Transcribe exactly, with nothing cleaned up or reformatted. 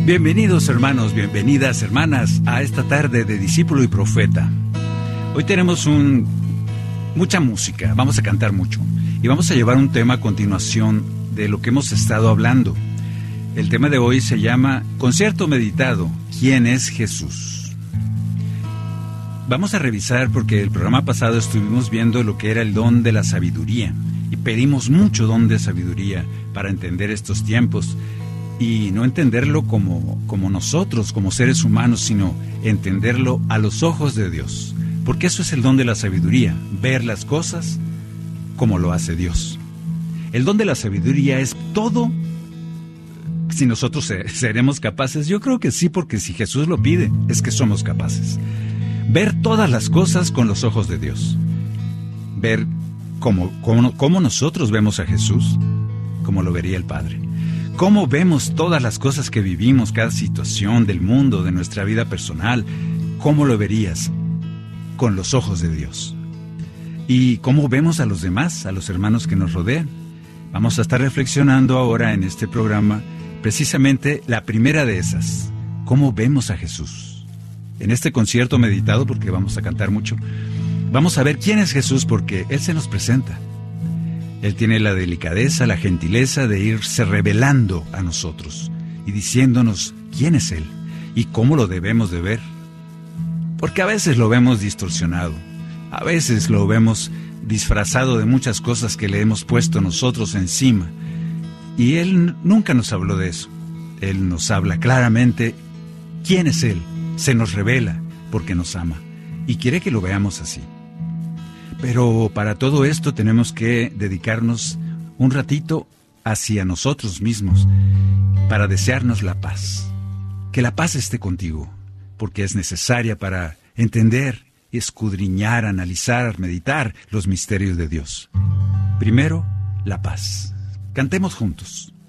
Bienvenidos hermanos, bienvenidas hermanas a esta tarde de Discípulo y Profeta. Hoy tenemos un, mucha música, vamos a cantar mucho y vamos a llevar un tema a continuación de lo que hemos estado hablando. El tema de hoy se llama Concierto Meditado, ¿quién es Jesús? Vamos a revisar porque el programa pasado estuvimos viendo lo que era el don de la sabiduría y pedimos mucho don de sabiduría para entender estos tiempos. Y no entenderlo como, como nosotros, como seres humanos, sino entenderlo a los ojos de Dios. Porque eso es el don de la sabiduría, ver las cosas como lo hace Dios. El don de la sabiduría es todo, si nosotros seremos capaces. Yo creo que sí, porque si Jesús lo pide, es que somos capaces. Ver todas las cosas con los ojos de Dios. Ver cómo, cómo, cómo nosotros vemos a Jesús, como lo vería el Padre. Cómo vemos todas las cosas que vivimos, cada situación del mundo, de nuestra vida personal, cómo lo verías con los ojos de Dios. Y cómo vemos a los demás, a los hermanos que nos rodean. Vamos a estar reflexionando ahora en este programa precisamente la primera de esas, cómo vemos a Jesús. En este concierto meditado, porque vamos a cantar mucho, vamos a ver quién es Jesús porque Él se nos presenta. Él tiene la delicadeza, la gentileza de irse revelando a nosotros y diciéndonos quién es Él y cómo lo debemos de ver. Porque a veces lo vemos distorsionado, a veces lo vemos disfrazado de muchas cosas que le hemos puesto nosotros encima. Y Él nunca nos habló de eso. Él nos habla claramente quién es Él, se nos revela porque nos ama y quiere que lo veamos así. Pero para todo esto tenemos que dedicarnos un ratito hacia nosotros mismos para desearnos la paz. Que la paz esté contigo, porque es necesaria para entender, escudriñar, analizar, meditar los misterios de Dios. Primero, la paz. Cantemos juntos.